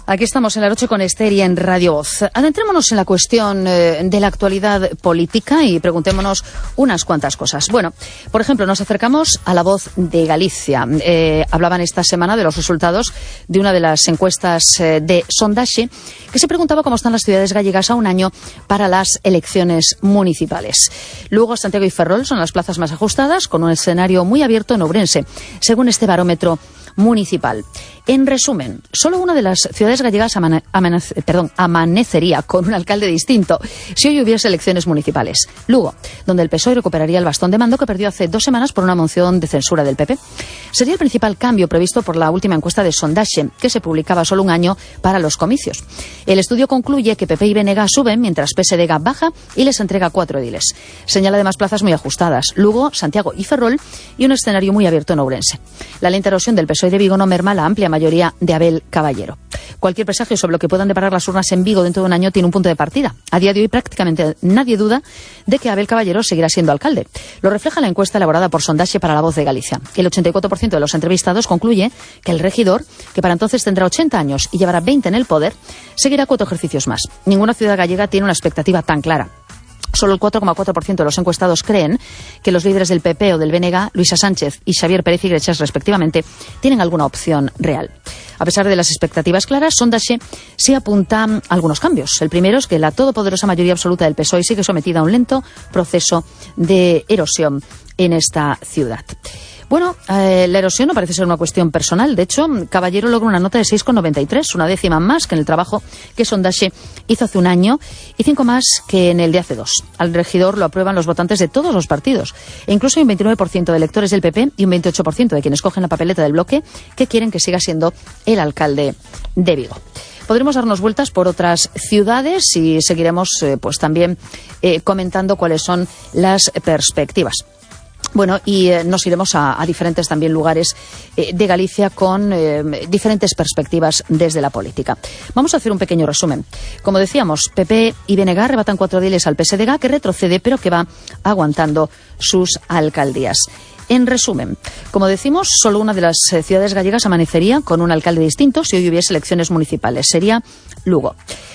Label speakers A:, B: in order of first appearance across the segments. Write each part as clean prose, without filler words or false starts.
A: Aquí estamos en la noche con Esther y en Radio Voz. Adentrémonos en la cuestión de la actualidad política y preguntémonos unas cuantas cosas. Bueno, por ejemplo, nos acercamos a La Voz de Galicia. Hablaban esta semana de los resultados de una de las encuestas de Sondaxe, que se preguntaba cómo están las ciudades gallegas a un año para las elecciones municipales. Luego, Santiago y Ferrol son las plazas más ajustadas, con un escenario muy abierto en Ourense, según este barómetro municipal. En resumen, solo una de las ciudades gallegas amanecería con un alcalde distinto si hoy hubiese elecciones municipales. Lugo, donde el PSOE recuperaría el bastón de mando que perdió hace 2 semanas por una moción de censura del PP. Sería el principal cambio previsto por la última encuesta de Sondaxe, que se publicaba solo un año para los comicios. El estudio concluye que PP y BNG suben mientras PSDG baja y les entrega 4 ediles. Señala además plazas muy ajustadas: Lugo, Santiago y Ferrol, y un escenario muy abierto en Ourense. La lenta erosión del PSOE de Vigo no merma la amplia mayoría de Abel Caballero. Cualquier presagio sobre lo que puedan deparar las urnas en Vigo dentro de un año tiene un punto de partida. A día de hoy prácticamente nadie duda de que Abel Caballero seguirá siendo alcalde. Lo refleja la encuesta elaborada por Sondaxe para La Voz de Galicia. El 84% de los entrevistados concluye que el regidor, que para entonces tendrá 80 años y llevará 20 en el poder, seguirá 4 ejercicios más. Ninguna ciudad gallega tiene una expectativa tan clara. Solo el 4,4% de los encuestados creen que los líderes del PP o del BNG, Luisa Sánchez y Xavier Pérez Iglesias, respectivamente, tienen alguna opción real. A pesar de las expectativas claras, Sondaxe sí apunta a algunos cambios. El primero es que la todopoderosa mayoría absoluta del PSOE sigue sometida a un lento proceso de erosión en esta ciudad. Bueno, la erosión no parece ser una cuestión personal. De hecho, Caballero logra una nota de 6,93, una décima más que en el trabajo que Sondaxe hizo hace un año y 5 más que en el de hace 2. Al regidor lo aprueban los votantes de todos los partidos. E incluso hay un 29% de electores del PP y un 28% de quienes cogen la papeleta del bloque que quieren que siga siendo el alcalde de Vigo. Podremos darnos vueltas por otras ciudades y seguiremos pues también comentando cuáles son las perspectivas. Bueno, y nos iremos a diferentes también lugares de Galicia con diferentes perspectivas desde la política. Vamos a hacer un pequeño resumen. Como decíamos, PP y BNG arrebatan 4 ediles al PSDG, que retrocede pero que va aguantando sus alcaldías. En resumen, como decimos, solo una de las ciudades gallegas amanecería con un alcalde distinto si hoy hubiese elecciones municipales. Sería Lugo.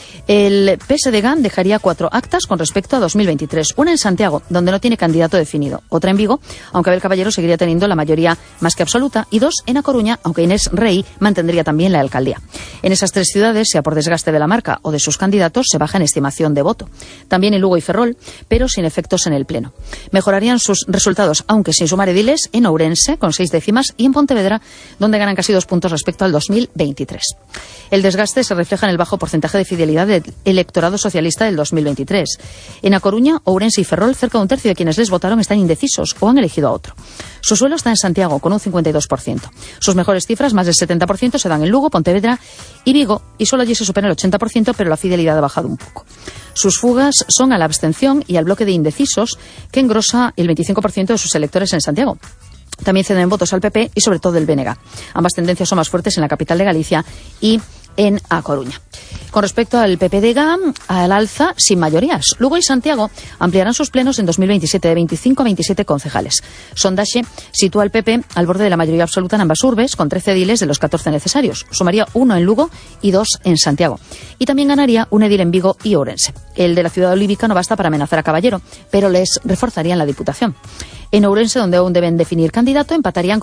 A: El PSDG dejaría 4 actas con respecto a 2023. Una en Santiago, donde no tiene candidato definido. Otra en Vigo, aunque Abel Caballero seguiría teniendo la mayoría más que absoluta. Y 2 en A Coruña, aunque Inés Rey mantendría también la alcaldía. En esas 3 ciudades, sea por desgaste de la marca o de sus candidatos, se baja en estimación de voto. También en Lugo y Ferrol, pero sin efectos en el Pleno. Mejorarían sus resultados, aunque sin sumar ediles, en Ourense, con 6 décimas, y en Pontevedra, donde ganan casi 2 puntos respecto al 2023. El desgaste se refleja en el bajo porcentaje de fidelidad del electorado socialista del 2023. En A Coruña, Ourense y Ferrol, cerca de un tercio de quienes les votaron están indecisos o han elegido a otro. Su suelo está en Santiago, con un 52%. Sus mejores cifras, más del 70%, se dan en Lugo, Pontevedra y Vigo, y solo allí se supera el 80%, pero la fidelidad ha bajado un poco. Sus fugas son a la abstención y al bloque de indecisos, que engrosa el 25% de sus electores en Santiago. También ceden votos al PP y sobre todo el BNG. Ambas tendencias son más fuertes en la capital de Galicia y en A Coruña. Con respecto al PPDG, al alza sin mayorías. Lugo y Santiago ampliarán sus plenos en 2027 de 25 a 27 concejales. Sondaxe sitúa al PP al borde de la mayoría absoluta en ambas urbes, con 13 ediles de los 14 necesarios. Sumaría 1 en Lugo y 2 en Santiago. Y también ganaría un edil en Vigo y Ourense. El de la ciudad olívica no basta para amenazar a Caballero, pero les reforzarían la diputación. En Ourense, donde aún deben definir candidato, empatarían